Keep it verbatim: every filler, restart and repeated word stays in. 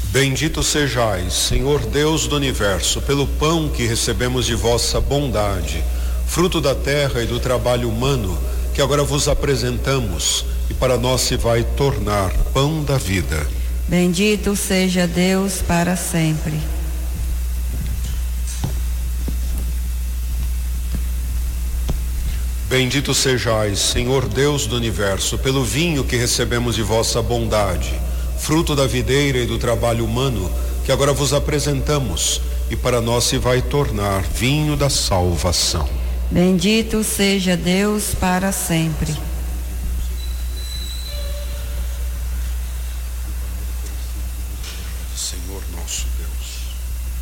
Bendito sejais, Senhor Deus do universo, pelo pão que recebemos de vossa bondade, fruto da terra e do trabalho humano, que agora vos apresentamos e para nós se vai tornar pão da vida. Bendito seja Deus para sempre. Bendito sejais, Senhor Deus do universo, pelo vinho que recebemos de vossa bondade, fruto da videira e do trabalho humano, que agora vos apresentamos e para nós se vai tornar vinho da salvação. Bendito seja Deus para sempre.